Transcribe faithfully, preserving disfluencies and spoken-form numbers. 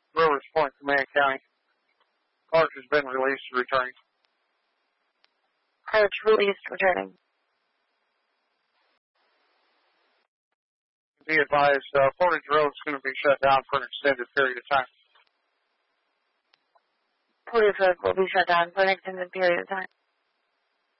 Rivers Point, Command County. Clark has been released, returning. Clark released, returning. Be advised, uh, Portage Road is going to be shut down for an extended period of time. Portage Road will be shut down for an extended period of time.